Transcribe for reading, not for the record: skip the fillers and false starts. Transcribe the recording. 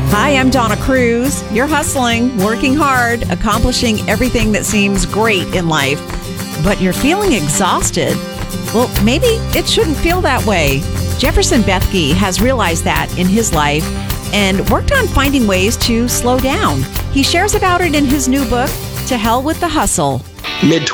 Hi, I'm Donna Cruz. You're hustling, working hard, accomplishing everything that seems great in life, but you're feeling exhausted. Well, maybe it shouldn't feel that way. Jefferson Bethke has realized that in his life and worked on finding ways to slow down. He shares about it in his new book, To Hell with the Hustle. Mid